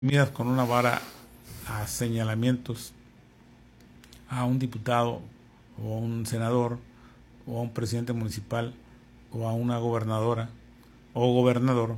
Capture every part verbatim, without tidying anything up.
midas con una vara a señalamientos a un diputado o a un senador o a un presidente municipal o a una gobernadora o gobernador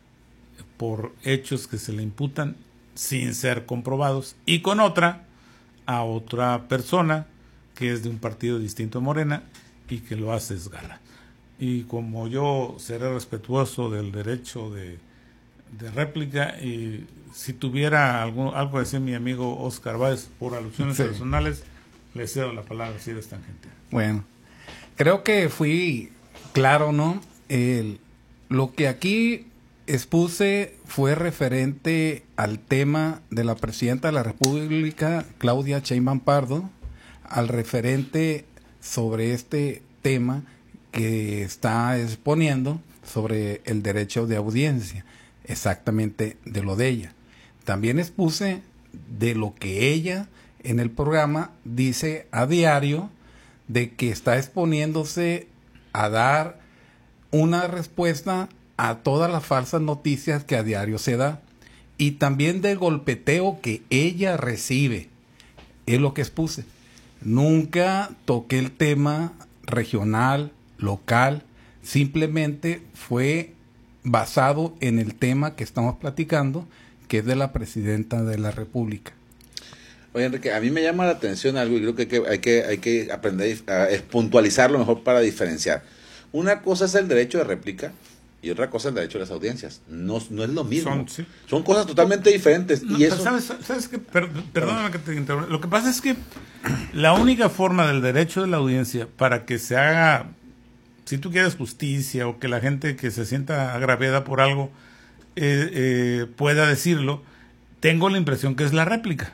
por hechos que se le imputan sin ser comprobados, y con otra a otra persona que es de un partido distinto a Morena y que lo hace esgala. Y como yo seré respetuoso del derecho de, de réplica, y si tuviera algo, algo que decir mi amigo Oscar Báez por alusiones sí. personales, le cedo la palabra así de tangente. Bueno, creo que fui claro, ¿no? El, lo que aquí expuse fue referente al tema de la presidenta de la República, Claudia Sheinbaum Pardo, al referente sobre este tema que está exponiendo sobre el derecho de audiencia, exactamente de lo de ella. También expuse de lo que ella en el programa dice a diario, de que está exponiéndose a dar una respuesta a todas las falsas noticias que a diario se da, y también del golpeteo que ella recibe. Es lo que expuse. Nunca toqué el tema regional, local, simplemente fue basado en el tema que estamos platicando, que es de la presidenta de la República. Oye, Enrique, a mí me llama la atención algo y creo que hay que, hay que, hay que aprender a puntualizarlo mejor para diferenciar. Una cosa es el derecho de réplica y otra cosa es el derecho a las audiencias. No, no es lo mismo. Son, sí. Son cosas totalmente diferentes. No, y eso... ¿Sabes, sabes qué? Per, perdóname que te interrumpa. Lo que pasa es que la única forma del derecho de la audiencia para que se haga, si tú quieres, justicia, o que la gente que se sienta agraviada por algo eh, eh, pueda decirlo, tengo la impresión que es la réplica.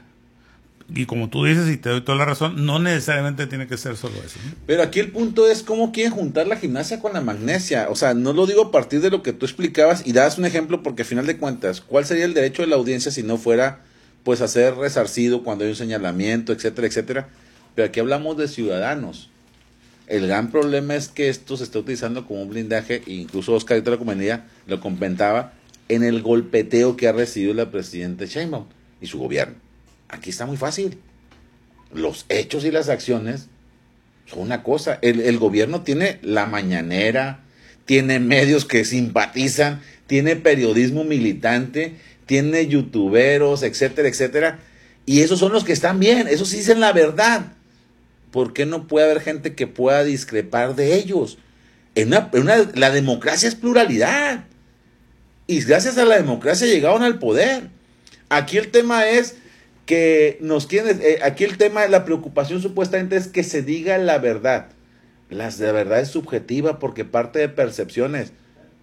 Y como tú dices, y te doy toda la razón, no necesariamente tiene que ser solo eso, ¿no? Pero aquí el punto es cómo quieren juntar la gimnasia con la magnesia. O sea, no lo digo a partir de lo que tú explicabas y das un ejemplo, porque al final de cuentas, ¿cuál sería el derecho de la audiencia si no fuera, pues, a ser resarcido cuando hay un señalamiento, etcétera, etcétera? Pero aquí hablamos de ciudadanos. El gran problema es que esto se está utilizando como un blindaje, e incluso Oscar de la Comunidad lo comentaba, en el golpeteo que ha recibido la presidenta Sheinbaum y su gobierno. Aquí está muy fácil. Los hechos y las acciones son una cosa. El, el gobierno tiene la mañanera, tiene medios que simpatizan, tiene periodismo militante, tiene youtuberos, etcétera, etcétera. Y esos son los que están bien, esos sí dicen la verdad. ¿Por qué no puede haber gente que pueda discrepar de ellos? En una, en una, la democracia es pluralidad. Y gracias a la democracia llegaron al poder. Aquí el tema es que nos quieren, eh, aquí el tema de la preocupación supuestamente es que se diga la verdad. La verdad es subjetiva porque parte de percepciones.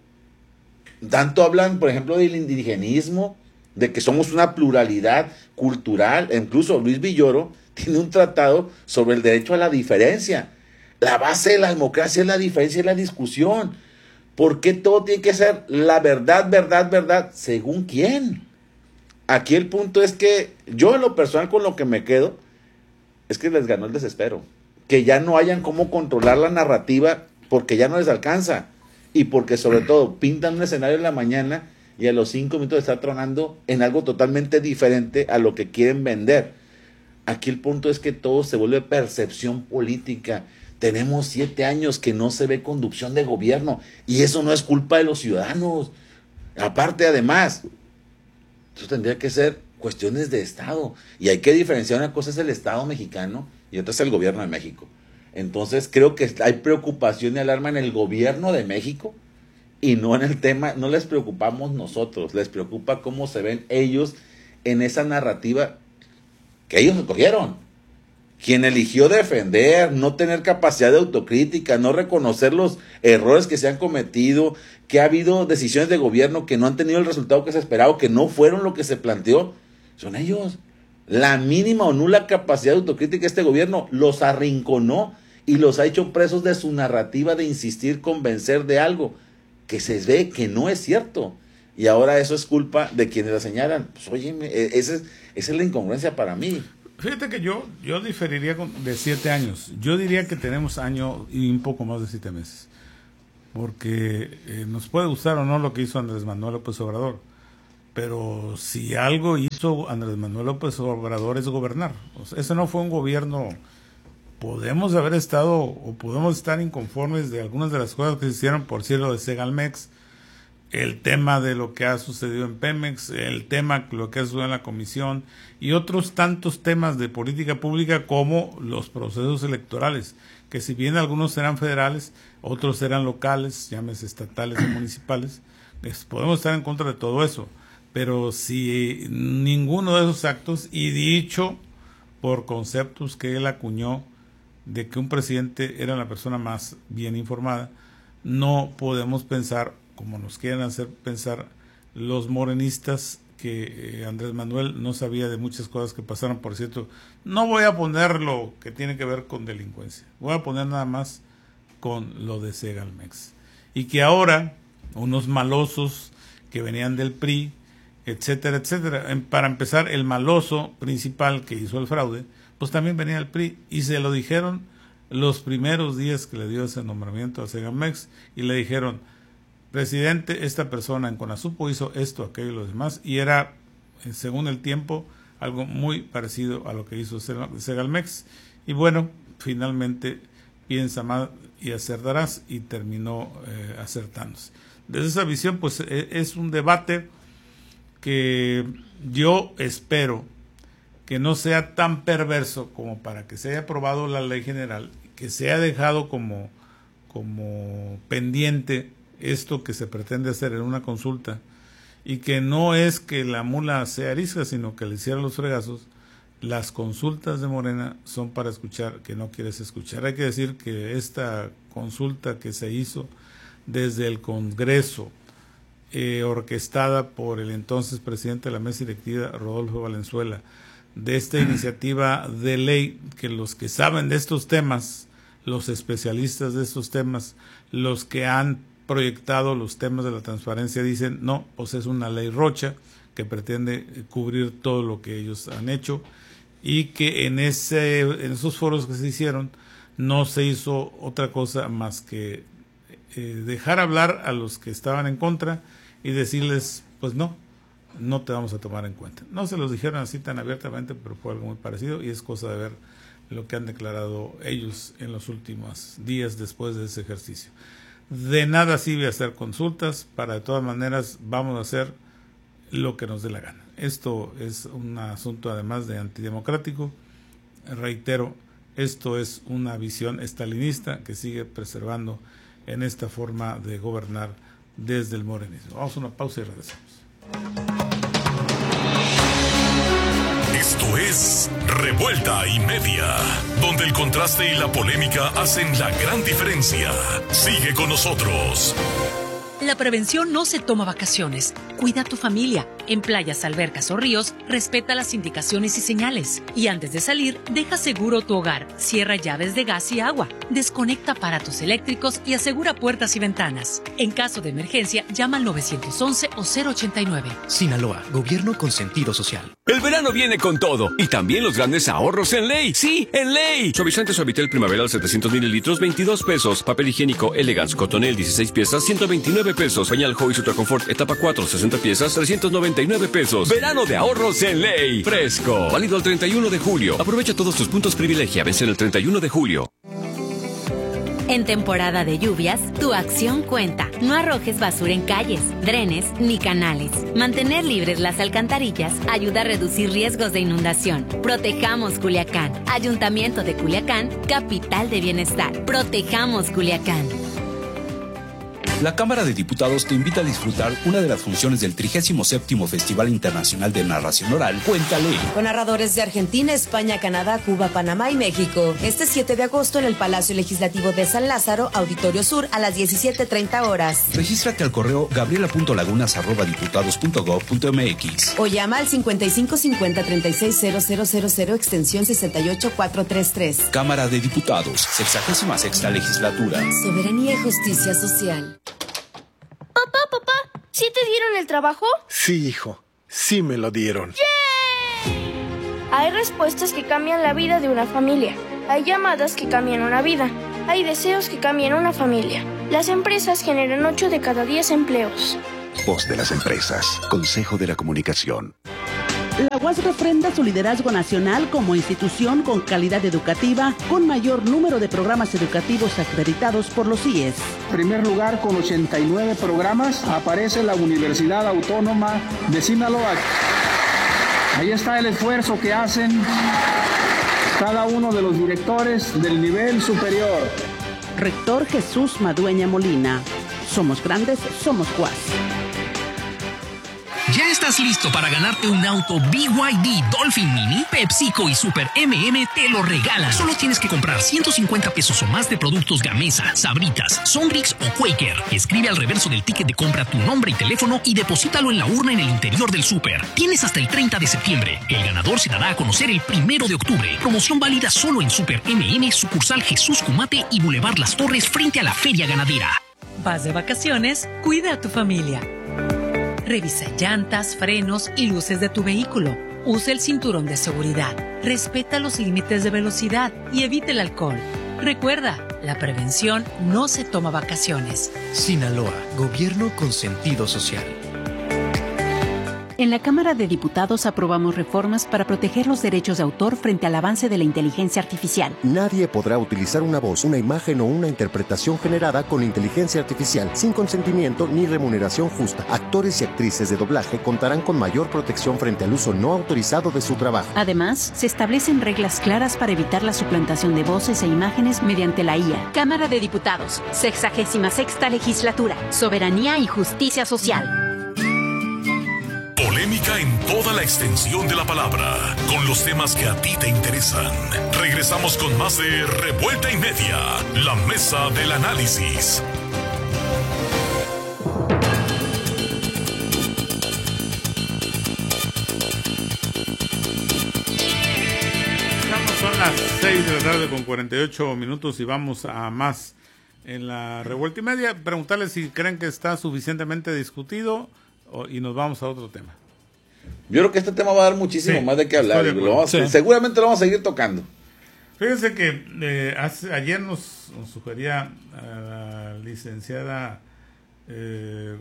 Tanto hablan, por ejemplo, del indigenismo, de que somos una pluralidad cultural. Incluso Luis Villoro tiene un tratado sobre el derecho a la diferencia. La base de la democracia es la diferencia y la discusión. ¿Por qué todo tiene que ser la verdad, verdad, verdad? ¿Según quién? Aquí el punto es que yo en lo personal con lo que me quedo es que les ganó el desespero. Que ya no hayan cómo controlar la narrativa porque ya no les alcanza. Y porque sobre todo pintan un escenario en la mañana y a los cinco minutos está tronando en algo totalmente diferente a lo que quieren vender. Aquí el punto es que todo se vuelve percepción política. Tenemos siete años que no se ve conducción de gobierno y eso no es culpa de los ciudadanos. Aparte, además, eso tendría que ser cuestiones de Estado. Y hay que diferenciar, una cosa es el Estado mexicano y otra es el gobierno de México. Entonces creo que hay preocupación y alarma en el gobierno de México y no en el tema, no les preocupamos nosotros, les preocupa cómo se ven ellos en esa narrativa que ellos escogieron. Quien eligió defender, no tener capacidad de autocrítica, no reconocer los errores que se han cometido, que ha habido decisiones de gobierno que no han tenido el resultado que se esperaba, que no fueron lo que se planteó, son ellos. La mínima o nula capacidad de autocrítica de este gobierno los arrinconó y los ha hecho presos de su narrativa de insistir, convencer de algo que se ve que no es cierto. Y ahora eso es culpa de quienes la señalan. Pues oye, esa es, esa es la incongruencia para mí. Fíjate que yo, yo diferiría con, de siete años. Yo diría que tenemos año y un poco más de siete meses. Porque eh, nos puede gustar o no lo que hizo Andrés Manuel López Obrador, pero si algo hizo Andrés Manuel López Obrador es gobernar. O sea, ese no fue un gobierno. Podemos haber estado o podemos estar inconformes de algunas de las cosas que se hicieron, por cierto, de Segalmex, el tema de lo que ha sucedido en Pemex, el tema de lo que ha sucedido en la comisión y otros tantos temas de política pública como los procesos electorales, que si bien algunos serán federales, otros serán locales, llámese estatales o municipales, pues podemos estar en contra de todo eso, pero si ninguno de esos actos, y dicho por conceptos que él acuñó de que un presidente era la persona más bien informada, no podemos pensar, como nos quieren hacer pensar los morenistas, que eh, Andrés Manuel no sabía de muchas cosas que pasaron. Por cierto, no voy a poner lo que tiene que ver con delincuencia, voy a poner nada más con lo de Segalmex, y que ahora unos malosos que venían del P R I, etcétera, etcétera, en, para empezar, el maloso principal que hizo el fraude, pues también venía del P R I, y se lo dijeron los primeros días que le dio ese nombramiento a Segalmex, y le dijeron: presidente, esta persona en Conasupo hizo esto, aquello y lo demás, y era, según el tiempo, algo muy parecido a lo que hizo Segalmex. Y bueno, finalmente piensa más y acertarás, y terminó eh, acertándose. Desde esa visión, pues eh, es un debate que yo espero que no sea tan perverso como para que se haya aprobado la ley general, que se haya dejado como, como pendiente esto que se pretende hacer en una consulta, y que no es que la mula sea arisca, sino que le hicieran los fregazos. Las consultas de Morena son para escuchar que no quieres escuchar. Hay que decir que esta consulta que se hizo desde el Congreso, eh, orquestada por el entonces presidente de la mesa directiva, Rodolfo Valenzuela, de esta iniciativa de ley, que los que saben de estos temas, los especialistas de estos temas, los que han proyectado los temas de la transparencia, dicen: no, pues es una ley rocha que pretende cubrir todo lo que ellos han hecho, y que en ese en esos foros que se hicieron no se hizo otra cosa más que eh, dejar hablar a los que estaban en contra y decirles: pues no, no te vamos a tomar en cuenta. No se los dijeron así tan abiertamente, pero fue algo muy parecido, y es cosa de ver lo que han declarado ellos en los últimos días después de ese ejercicio. De nada sirve hacer consultas, para de todas maneras vamos a hacer lo que nos dé la gana. Esto es un asunto además de antidemocrático. Reitero, esto es una visión estalinista que sigue preservando en esta forma de gobernar desde el morenismo. Vamos a una pausa y regresamos. Esto es Revuelta y Media, donde el contraste y la polémica hacen la gran diferencia. Sigue con nosotros. La prevención no se toma vacaciones. Cuida a tu familia. En playas, albercas o ríos, respeta las indicaciones y señales. Y antes de salir, deja seguro tu hogar. Cierra llaves de gas y agua. Desconecta aparatos eléctricos y asegura puertas y ventanas. En caso de emergencia, llama al nueve once o cero ochenta y nueve. Sinaloa, gobierno con sentido social. El verano viene con todo, y también los grandes ahorros en Ley. ¡Sí, en Ley! Suavizante Suavitel Primaveral setecientos mililitros, veintidós pesos. Papel higiénico Elegance Cotonel dieciséis piezas, ciento veintinueve pesos. Pañal Joy Ultra Confort etapa cuatro, sesenta piezas, trescientos noventa y nueve pesos. Verano de ahorros en Ley. Fresco. Válido el treinta y uno de julio. Aprovecha todos tus puntos privilegia. Vence el treinta y uno de julio. En temporada de lluvias, tu acción cuenta. No arrojes basura en calles, drenes ni canales. Mantener libres las alcantarillas ayuda a reducir riesgos de inundación. Protejamos Culiacán. Ayuntamiento de Culiacán, capital de bienestar. Protejamos Culiacán. La Cámara de Diputados te invita a disfrutar una de las funciones del trigésimo séptimo Festival Internacional de Narración Oral, Cuéntale. Con narradores de Argentina, España, Canadá, Cuba, Panamá y México. Este siete de agosto en el Palacio Legislativo de San Lázaro, Auditorio Sur, a las diecisiete treinta horas. Regístrate al correo gabriela punto lagunas arroba diputados punto gob punto eme equis. O llama al cincuenta y cinco cincuenta treinta y seis cero cero cero cero extensión sesenta y ocho cuatrocientos treinta y tres. Cámara de Diputados, sexagésima sexta Legislatura. Soberanía y justicia social. Papá, papá, ¿sí te dieron el trabajo? Sí, hijo, sí me lo dieron. ¡Yay! Hay respuestas que cambian la vida de una familia. Hay llamadas que cambian una vida. Hay deseos que cambian una familia. Las empresas generan ocho de cada diez empleos. voz de las empresas, Consejo de la Comunicación. La U A S refrenda su liderazgo nacional como institución con calidad educativa, con mayor número de programas educativos acreditados por los I E S. En primer lugar, con ochenta y nueve programas, aparece la Universidad Autónoma de Sinaloa. Ahí está el esfuerzo que hacen cada uno de los directores del nivel superior. Rector Jesús Madueña Molina. Somos grandes, somos U A S. ¿Ya estás listo para ganarte un auto B Y D Dolphin Mini? PepsiCo y Super M M te lo regalan. Solo tienes que comprar ciento cincuenta pesos o más de productos Gamesa, Sabritas, Sonrix o Quaker. Escribe al reverso del ticket de compra tu nombre y teléfono y deposítalo en la urna en el interior del súper. Tienes hasta el treinta de septiembre. El ganador se dará a conocer el primero de octubre. Promoción válida solo en Super M M, sucursal Jesús Cumate y Boulevard Las Torres frente a la Feria Ganadera. Vas de vacaciones, cuida a tu familia. Revisa llantas, frenos y luces de tu vehículo. Usa el cinturón de seguridad. Respeta los límites de velocidad y evite el alcohol. Recuerda, la prevención no se toma vacaciones. Sinaloa, gobierno con sentido social. En la Cámara de Diputados aprobamos reformas para proteger los derechos de autor frente al avance de la inteligencia artificial. Nadie podrá utilizar una voz, una imagen o una interpretación generada con inteligencia artificial sin consentimiento ni remuneración justa. Actores y actrices de doblaje contarán con mayor protección frente al uso no autorizado de su trabajo. Además, se establecen reglas claras para evitar la suplantación de voces e imágenes mediante la I A. Cámara de Diputados, sexagésima sexta legislatura, soberanía y justicia social. Polémica en toda la extensión de la palabra, con los temas que a ti te interesan. Regresamos con más de Revuelta y Media, la mesa del análisis. Son las seis de la tarde con cuarenta y ocho minutos y vamos a más en la Revuelta y Media. Preguntarles si creen que está suficientemente discutido o, y nos vamos a otro tema. Yo creo que este tema va a dar muchísimo sí, más de qué hablar. De lo vamos, sí. Seguramente lo vamos a seguir tocando. Fíjense que eh, hace, ayer nos, nos sugería a la licenciada eh,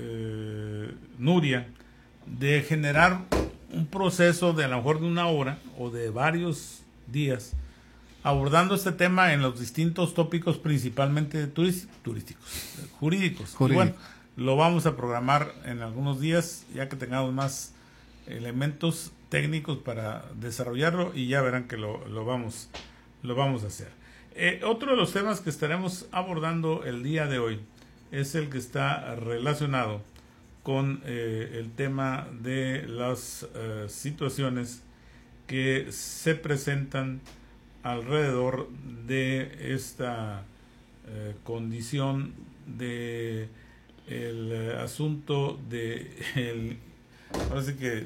eh, Nuria de generar un proceso de a lo mejor de una hora o de varios días abordando este tema en los distintos tópicos, principalmente turist, turísticos, jurídicos. Jurídico. Y bueno, lo vamos a programar en algunos días, ya que tengamos más elementos técnicos para desarrollarlo y ya verán que lo, lo, vamos, lo vamos a hacer. Eh, otro de los temas que estaremos abordando el día de hoy es el que está relacionado con eh, el tema de las eh, situaciones que se presentan alrededor de esta eh, condición de el eh, asunto de el, parece que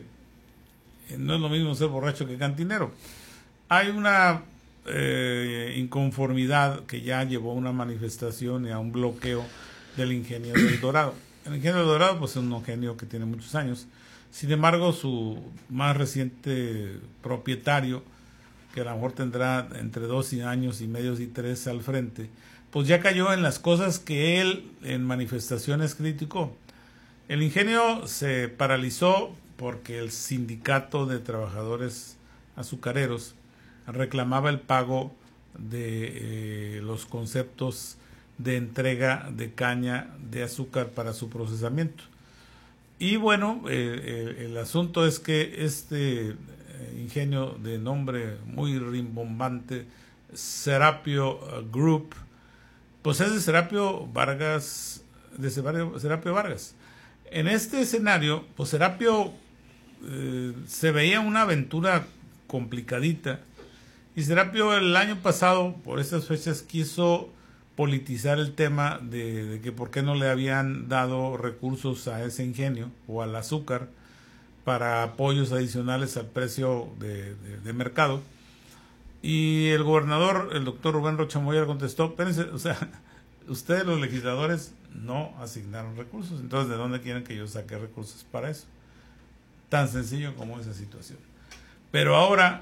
no es lo mismo ser borracho que cantinero. Hay una eh, inconformidad que ya llevó a una manifestación y a un bloqueo del ingenio del Dorado. El ingenio del Dorado pues es un ingenio que tiene muchos años. Sin embargo, su más reciente propietario, que a lo mejor tendrá entre dos años y medio y tres al frente, pues ya cayó en las cosas que él en manifestaciones criticó. El ingenio se paralizó porque el sindicato de trabajadores azucareros reclamaba el pago de eh, los conceptos de entrega de caña de azúcar para su procesamiento. Y bueno, eh, el, el asunto es que este eh, ingenio de nombre muy rimbombante, Serapio Group, pues es de Serapio Vargas, de Serapio, Serapio Vargas. En este escenario, pues Serapio eh, se veía una aventura complicadita, y Serapio el año pasado, por estas fechas, quiso politizar el tema de, de que por qué no le habían dado recursos a ese ingenio o al azúcar para apoyos adicionales al precio de, de, de mercado. Y el gobernador, el doctor Rubén Rocha Moya, le contestó, espérense, o sea, ustedes los legisladores no asignaron recursos, entonces ¿de dónde quieren que yo saque recursos para eso? Tan sencillo como esa situación. Pero ahora,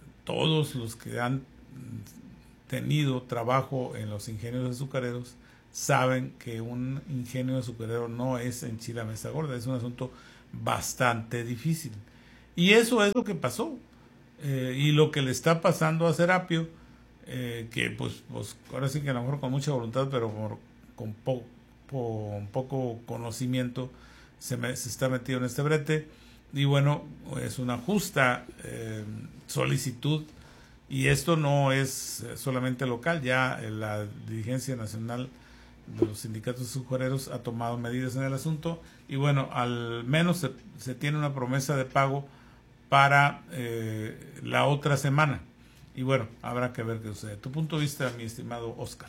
todos los que han tenido trabajo en los ingenios azucareros saben que un ingenio azucarero no es enchila mesa gorda, es un asunto bastante difícil. Y eso es lo que pasó. Eh, y lo que le está pasando a Serapio, eh, que pues, pues ahora sí que a lo mejor con mucha voluntad, pero por, con po, po, poco conocimiento, se, me, se está metido en este brete. Y bueno, es una justa eh, solicitud. Y esto no es solamente local, ya la dirigencia nacional de los sindicatos azucareros ha tomado medidas en el asunto. Y bueno, al menos se, se tiene una promesa de pago para eh, la otra semana. Y bueno, habrá que ver qué sucede. Tu punto de vista, mi estimado Oscar.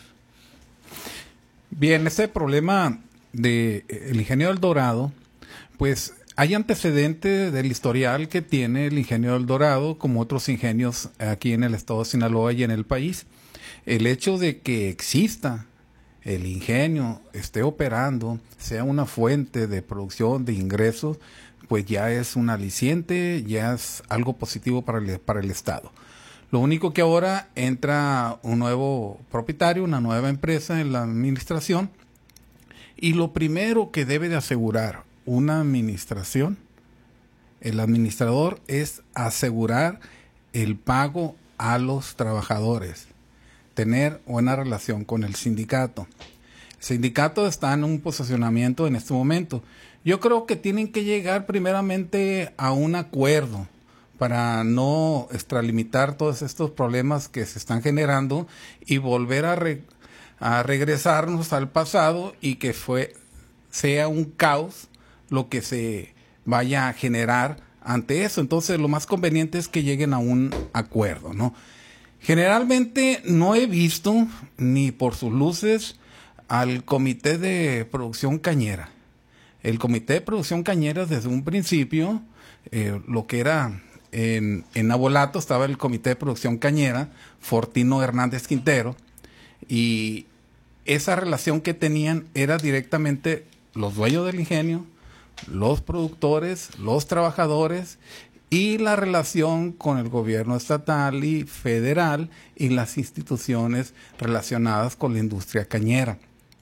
Bien, ese problema de el ingenio El Dorado, pues hay antecedentes del historial que tiene el ingenio El Dorado, como otros ingenios aquí en el estado de Sinaloa y en el país. El hecho de que exista el ingenio, esté operando, sea una fuente de producción, de ingresos, pues ya es un aliciente, ya es algo positivo para el, para el Estado. Lo único que ahora entra un nuevo propietario, una nueva empresa en la administración, y lo primero que debe de asegurar una administración, el administrador, es asegurar el pago a los trabajadores, tener buena relación con el sindicato. El sindicato está en un posicionamiento en este momento. Yo creo que tienen que llegar primeramente a un acuerdo para no extralimitar todos estos problemas que se están generando y volver a, re, a regresarnos al pasado y que fue sea un caos lo que se vaya a generar ante eso. Entonces lo más conveniente es que lleguen a un acuerdo, ¿no? Generalmente no he visto ni por sus luces al Comité de Producción Cañera. El Comité de Producción Cañera desde un principio, eh, lo que era en, en Nabolato estaba el Comité de Producción Cañera, Fortino Hernández Quintero, y esa relación que tenían era directamente los dueños del ingenio, los productores, los trabajadores y la relación con el gobierno estatal y federal y las instituciones relacionadas con la industria cañera.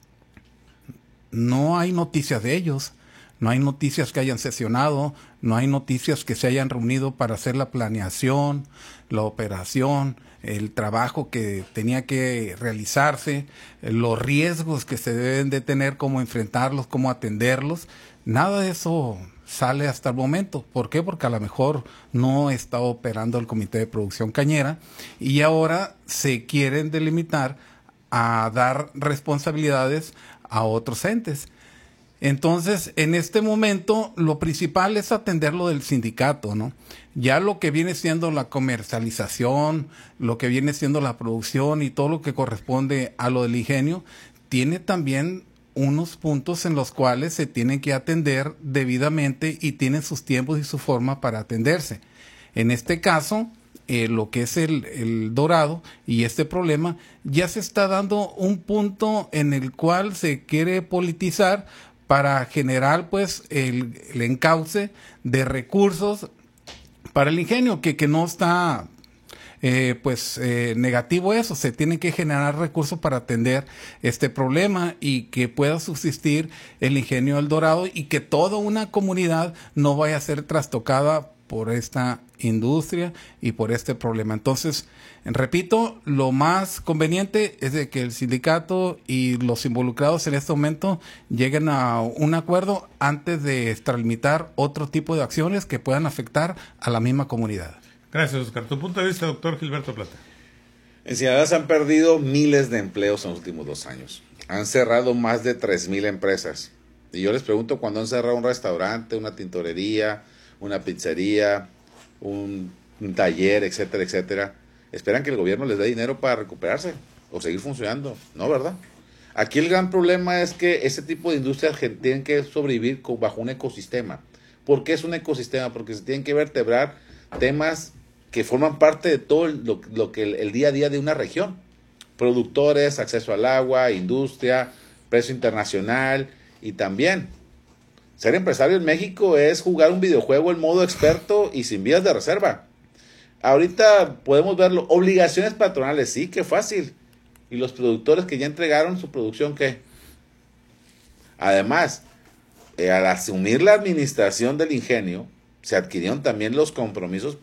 No hay noticias de ellos, no hay noticias que hayan sesionado, no hay noticias que se hayan reunido para hacer la planeación, la operación, el trabajo que tenía que realizarse, los riesgos que se deben de tener, cómo enfrentarlos, cómo atenderlos. Nada de eso sale hasta el momento. ¿Por qué? Porque a lo mejor no está operando el Comité de Producción Cañera y ahora se quieren delimitar a dar responsabilidades a otros entes. Entonces, en este momento, lo principal es atender lo del sindicato, ¿no? Ya lo que viene siendo la comercialización, lo que viene siendo la producción y todo lo que corresponde a lo del ingenio, tiene también unos puntos en los cuales se tienen que atender debidamente y tienen sus tiempos y su forma para atenderse. En este caso, eh, lo que es el, el Dorado y este problema, ya se está dando un punto en el cual se quiere politizar para generar pues el, el encauce de recursos para el ingenio, que, que no está eh, pues eh, negativo eso. Se tienen que generar recursos para atender este problema y que pueda subsistir el ingenio El Dorado y que toda una comunidad no vaya a ser trastocada por esta industria y por este problema. Entonces, repito, lo más conveniente es de que el sindicato y los involucrados en este momento lleguen a un acuerdo antes de extralimitar otro tipo de acciones que puedan afectar a la misma comunidad. Gracias, Oscar. Tu punto de vista, doctor Gilberto Plata. En Sinaloa se han perdido miles de empleos en los últimos dos años. Han cerrado más de tres mil empresas. Y yo les pregunto, cuando han cerrado un restaurante, una tintorería, una pizzería, un, un taller, etcétera, etcétera, esperan que el gobierno les dé dinero para recuperarse o seguir funcionando. No, ¿verdad? Aquí el gran problema es que ese tipo de industrias tienen que sobrevivir con, bajo un ecosistema. ¿Por qué es un ecosistema? Porque se tienen que vertebrar temas que forman parte de todo lo, lo que el, el día a día de una región. Productores, acceso al agua, industria, precio internacional y también ser empresario en México es jugar un videojuego en modo experto y sin vías de reserva. Ahorita podemos verlo. Obligaciones patronales, sí, qué fácil. Y los productores que ya entregaron su producción, ¿qué? Además, eh, al asumir la administración del ingenio, se adquirieron también los compromisos